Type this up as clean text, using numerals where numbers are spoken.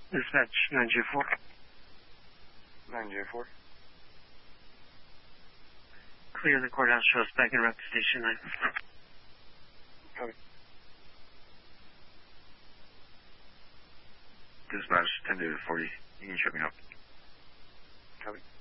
Dispatch 9J4. 9J4. Clear the courthouse, show us back in route to Station 9. Copy. Dispatch 10 to 40. You can shut me up. Copy.